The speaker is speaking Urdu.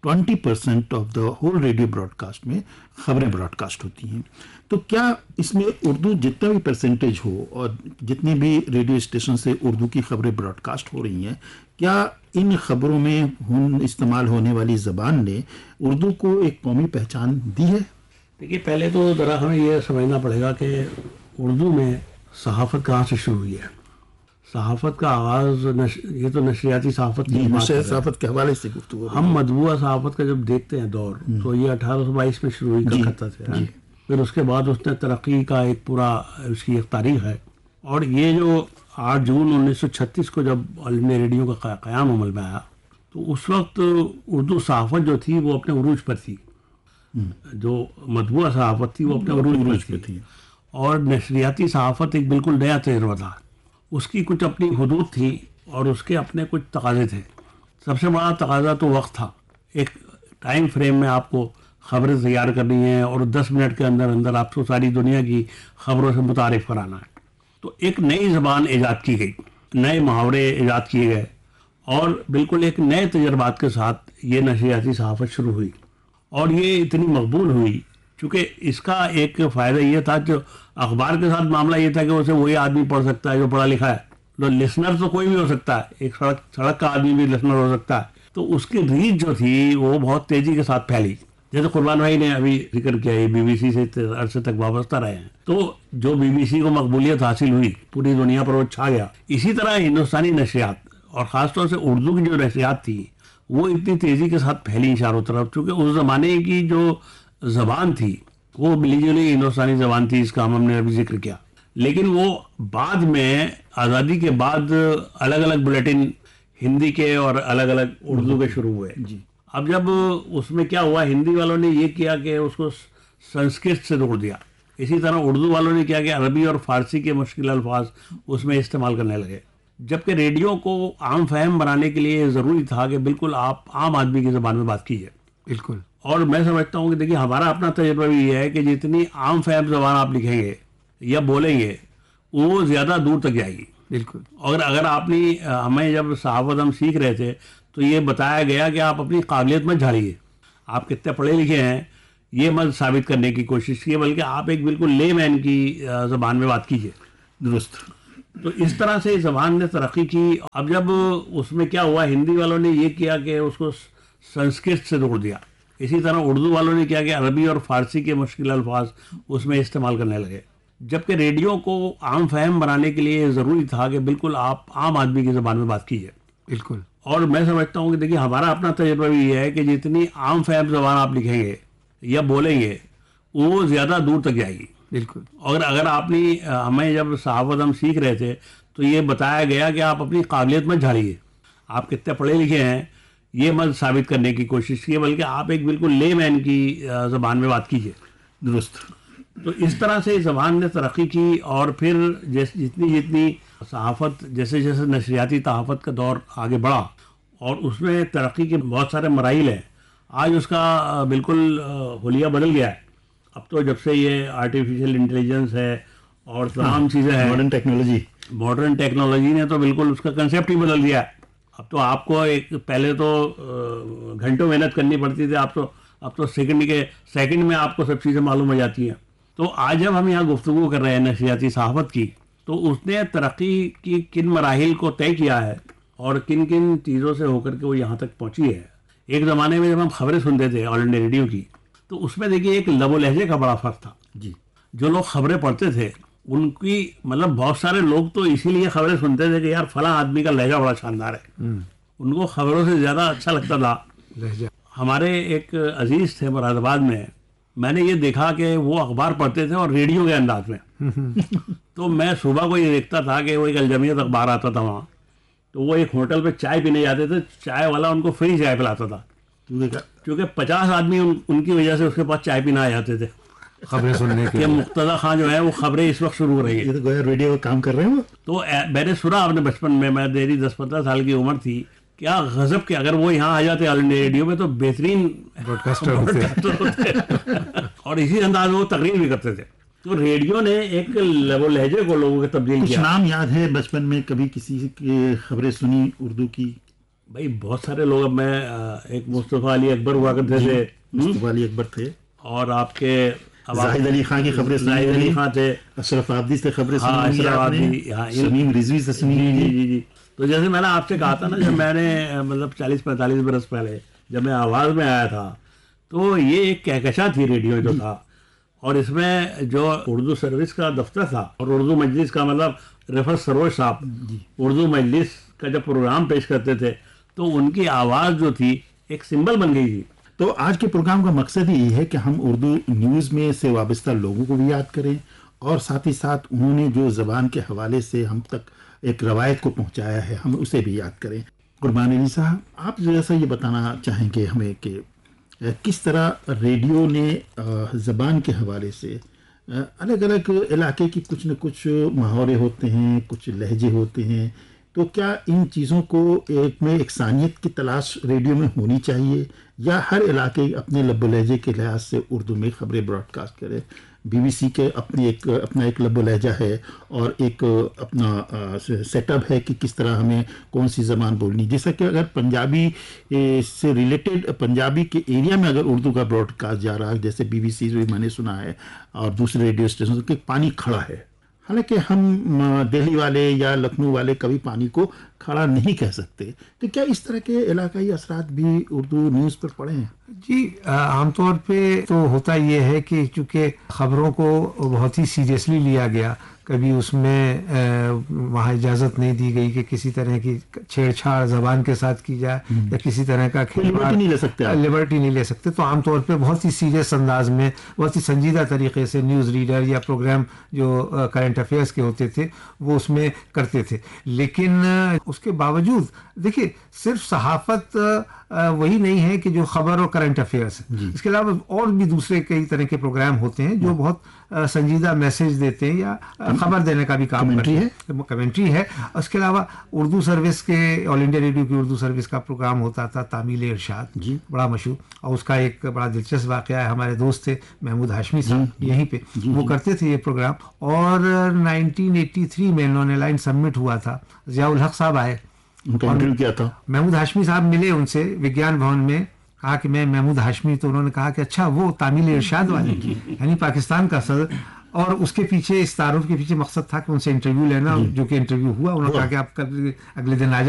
20% of the whole radio Broad cost میں خبریں براڈ کاسٹ ہوتی ہیں. تو کیا اس میں اردو جتنا بھی پرسنٹیج ہو اور جتنی بھی ریڈیو اسٹیشن سے اردو کی خبریں براڈ کاسٹ ہو رہی ہیں، کیا ان خبروں میں استعمال ہونے والی زبان نے اردو کو ایک قومی پہچان دی ہے؟ دیکھیے، پہلے تو ذرا ہمیں یہ سمجھنا پڑے گا کہ اردو میں صحافت کہاں سے شروع ہوئی ہے. صحافت کا آغاز یہ تو نشریاتی صحافت کی صحافت کے حوالے سے گفتگو. ہم مطبوعہ صحافت کا جب دیکھتے ہیں دور، تو یہ 1822 میں شروع ہوئی کلکتہ سے. پھر اس کے بعد اس نے ترقی کا ایک پورا اس کی ایک تاریخ ہے. اور یہ جو 8 جون 1936 کو جب آل انڈیا ریڈیو کا قیام عمل میں آیا، تو اس وقت اردو صحافت جو تھی وہ اپنے عروج پر تھی. جو مطبوعہ صحافت تھی وہ اپنے عروج پر تھی، اور نشریاتی صحافت ایک بالکل نیا تجربہ تھا. اس کی کچھ اپنی حدود تھی اور اس کے اپنے کچھ تقاضے تھے. سب سے بڑا تقاضا تو وقت تھا. ایک ٹائم فریم میں آپ کو خبریں تیار کرنی ہیں اور 10 منٹ کے اندر اندر آپ کو ساری دنیا کی خبروں سے متعارف کرانا ہے. تو ایک نئی زبان ایجاد کی گئی، نئے محاورے ایجاد کیے گئے، اور بالکل ایک نئے تجربات کے ساتھ یہ نشریاتی صحافت شروع ہوئی. اور یہ اتنی مقبول ہوئی چونکہ اس کا ایک فائدہ یہ تھا کہ اخبار کے ساتھ معاملہ یہ تھا کہ اسے وہی آدمی پڑھ سکتا ہے جو پڑھا لکھا ہے. لسنر تو کوئی بھی ہو سکتا ہے، ایک سڑک کا آدمی بھی لسنر ہو سکتا ہے. تو اس کی ریچ جو تھی وہ بہت تیزی کے ساتھ پھیلی. جیسے قربان بھائی نے ابھی ذکر کیا، یہ BBC سے عرصے تک وابستہ رہے ہیں، تو جو BBC کو مقبولیت حاصل ہوئی پوری دنیا پر وہ چھا گیا. اسی طرح ہندوستانی نشریات اور خاص طور سے اردو کی جو نشریات تھی وہ اتنی تیزی کے ساتھ پھیلی چاروں طرف، چونکہ اس زمانے کی جو زبان تھی وہ ملی جلی ہندوستانی زبان تھی. اس کا ہم نے ابھی ذکر کیا. لیکن وہ بعد میں آزادی کے بعد الگ الگ بلیٹن ہندی کے اور الگ الگ اردو کے شروع ہوئے. اب جب اس میں کیا ہوا، ہندی والوں نے یہ کیا کہ اس کو سنسکرت سے جوڑ دیا. اسی طرح اردو والوں نے کیا کہ عربی اور فارسی کے مشکل الفاظ اس میں استعمال کرنے لگے. جبکہ ریڈیو کو عام فہم بنانے کے لیے ضروری تھا کہ بالکل آپ عام آدمی کی زبان میں بات کیجیے. بالکل. اور میں سمجھتا ہوں کہ دیکھیے ہمارا اپنا تجربہ بھی یہ ہے کہ جتنی عام فہم زبان آپ لکھیں گے یا بولیں گے وہ زیادہ دور تک جائے گی. بالکل. اور اگر آپ نے ہمیں جب صحافت ہم سیکھ رہے تھے تو یہ بتایا گیا کہ آپ اپنی قابلیت مت جھاڑیے، آپ کتنے پڑھے لکھے ہیں یہ مت ثابت کرنے کی کوشش کیے، بلکہ آپ ایک بالکل لے مین کی زبان میں بات کیجیے. درست. تو اس طرح سے زبان نے ترقی کی. اب جب اس میں کیا ہوا، ہندی والوں نے یہ کیا کہ اس کو سنسکرت سے جوڑ دیا. اسی طرح اردو والوں نے کیا کہ عربی اور فارسی کے مشکل الفاظ اس میں استعمال کرنے لگے. جبکہ ریڈیو کو عام فہم بنانے کے لیے ضروری تھا کہ بالکل آپ عام آدمی کی زبان میں بات کیجیے. بالکل. اور میں سمجھتا ہوں کہ دیکھیے ہمارا اپنا تجربہ بھی یہ ہے کہ جتنی عام فہم زبان آپ لکھیں گے یا بولیں گے وہ زیادہ دور تک جائے گی. بالکل. اور اگر آپ نے ہمیں جب صحافت ہم سیکھ رہے تھے تو یہ بتایا گیا کہ آپ اپنی قابلیت مت جھاڑیے، آپ کتنے پڑھے لکھے ہیں یہ مت ثابت کرنے کی کوشش کیے، بلکہ آپ ایک بالکل لے مین کی زبان میں بات کیجیے. درست. تو اس طرح سے زبان نے ترقی کی. اور پھر جتنی صحافت جیسے جیسے نشریاتی صحافت کا دور آگے بڑھا اور اس میں ترقی کے بہت سارے مراحل ہیں. آج اس کا بالکل حلیہ بدل گیا ہے. اب تو جب سے یہ آرٹیفیشیل انٹیلیجنس ہے اور تمام چیزیں ہیں، ماڈرن ٹیکنالوجی نے تو بالکل اس کا کنسیپٹ ہی بدل دیا ہے. اب تو آپ کو پہلے تو گھنٹوں محنت کرنی پڑتی تھی، اب تو سیکنڈ میں آپ کو سب چیزیں معلوم ہو جاتی ہیں. تو آج جب ہم یہاں گفتگو کر رہے ہیں نشریاتی صحافت کی، تو اس نے ترقی کی کن مراحل کو طے کیا ہے اور کن کن چیزوں سے ہو کر کے وہ یہاں تک پہنچی ہے. ایک زمانے میں جب ہم خبریں سنتے تھے آل انڈیا ریڈیو کی، تو اس میں دیکھیے ایک لب و لہجے کا بڑا فرق تھا. جو لوگ خبریں پڑھتے تھے ان کی بہت سارے لوگ تو اسی لیے خبریں سنتے تھے کہ یار فلاں آدمی کا لہجہ بڑا شاندار ہے. ان کو خبروں سے زیادہ اچھا لگتا تھا لہجہ. ہمارے ایک عزیز تھے مراد آباد میں نے یہ دیکھا کہ وہ اخبار پڑھتے تھے اور ریڈیو کے انداز میں. تو میں صبح کو یہ دیکھتا تھا کہ وہ ایک الجمیت اخبار آتا تھا وہاں، تو وہ ایک ہوٹل پہ چائے پینے جاتے تھے، چائے والا ان کو فری چائے پلاتا تھا کیونکہ 50 آدمی ان کی وجہ سے اس کے پاس چائے پینا آ جاتے تھے خبریں سننے کے. مقتدی خان جو ہے وہ خبریں اس وقت شروع ہو رہی ہیں، ریڈیو کا کام کر رہے ہیں. تو میں نے سنا اپنے بچپن میں میری 10-15 سال کی عمر تھی، کیا غضب کے اگر وہ یہاں آ جاتے آل انڈیا ریڈیو میں تو بہترین براڈ کاسٹر ہوتے اور اسی انداز میں وہ تقریر بھی کرتے تھے. تو ریڈیو نے ایک لب و لہجے کو لوگوں کے تبدیل کیا. کچھ نام یاد ہے بچپن میں کبھی کسی کی خبریں سنی اردو کی؟ بھائی بہت سارے لوگ، اب میں ایک مصطفیٰ علی اکبر ہوا کرتے تھے، مصطفیٰ علی اکبر تھے، اور آپ کے زاہد علی خان کی خبریں سنی، زاہد علی خان تھے، اشرف عابدی سے خبریں ہاں سنی، اشرف عابدی، ہاں شمیم رضوی سے سنی. جی. تو جیسے میں نے آپ سے کہا تھا نا، جب میں نے مطلب 40-45 برس پہلے جب میں آواز میں آیا تھا، تو یہ ایک کہکشاں تھی ریڈیو جو تھا، اور اس میں جو اردو سروس کا دفتر تھا اور اردو مجلس کا، مطلب رفعت سروش صاحب اردو مجلس کا جب پروگرام پیش کرتے تھے تو ان کی آواز جو تھی ایک سمبل بن گئی تھی. تو آج کے پروگرام کا مقصد یہی ہے کہ ہم اردو نیوز میں سے وابستہ لوگوں کو بھی یاد کریں، اور ساتھ ہی ساتھ انہوں نے جو زبان کے حوالے سے ہم تک ایک روایت کو پہنچایا ہے ہم اسے بھی یاد کریں. قربان علی صاحب، آپ جیسا یہ بتانا چاہیں گے ہمیں کہ کس طرح ریڈیو نے زبان کے حوالے سے الگ الگ علاقے کی کچھ نہ کچھ محاورے ہوتے ہیں، کچھ لہجے ہوتے ہیں، تو کیا ان چیزوں کو ایک یکسانیت کی تلاش ریڈیو میں ہونی چاہیے، یا ہر علاقے اپنے لب و لہجے کے لحاظ سے اردو میں خبریں براڈ کاسٹ کرے؟ بی بی سی کے اپنا ایک لب و لہجہ ہے اور ایک اپنا سیٹ اپ ہے کہ کس طرح ہمیں کون سی زبان بولنی، جیسا کہ اگر پنجابی سے ریلیٹڈ پنجابی کے ایریا میں اگر اردو کا براڈ کاسٹ جا رہا ہے، جیسے بی بی سی جو میں نے سنا ہے اور دوسرے ریڈیو اسٹیشن کہ پانی کھڑا ہے، حالانکہ ہم دہلی والے یا لکھنؤ والے کبھی پانی کو کھڑا نہیں کہہ سکتے، تو کیا اس طرح کے علاقائی اثرات بھی اردو نیوز پر پڑے ہیں؟ جی، عام طور پہ تو ہوتا یہ ہے کہ چونکہ خبروں کو بہت ہی سیریسلی لیا گیا، کبھی اس میں وہاں اجازت نہیں دی گئی کہ کسی طرح کی چھیڑ چھاڑ زبان کے ساتھ کی جائے یا کسی طرح کا لبرٹی نہیں لے سکتے تو عام طور پہ بہت ہی سیریس انداز میں، بہت ہی سنجیدہ طریقے سے نیوز ریڈر یا پروگرام جو کرنٹ افیئرس کے ہوتے تھے وہ اس میں کرتے تھے. لیکن اس کے باوجود دیکھیے، صرف صحافت وہی نہیں ہے کہ جو خبر اور کرنٹ افیئرس ہے، اس کے علاوہ اور بھی دوسرے کئی طرح کے پروگرام ہوتے ہیں جو بہت سنجیدہ میسج دیتے ہیں یا خبر دینے کا بھی کام کرتے ہیں. کمنٹری ہے. اس کے علاوہ اردو سروس کے، آل انڈیا ریڈیو کی اردو سروس کا پروگرام ہوتا تھا تعمیل ارشاد، بڑا مشہور، اور اس کا ایک بڑا دلچسپ واقعہ ہے، ہمارے دوست تھے محمود ہاشمی صاحب یہیں پہ، وہ کرتے تھے یہ پروگرام، اور 1983 میں انہوں نے لائن سبمٹ ہوا تھا، ضیاء الحق صاحب آئے، انٹرویو کیا تھا، محمود ہاشمی صاحب ملے ان سے وگیان بھون میں، کہا کہ میں محمود ہاشمی، تو انہوں نے کہا کہ اچھا وہ تعمیل ارشاد والے یعنی پاکستان کا صدر. اور اس کے پیچھے، اس تعارف کے پیچھے مقصد تھا کہ ان سے انٹرویو لینا، جو کہ انٹرویو ہوا. انہوں نے کہا کہ آپ اگلے دن آ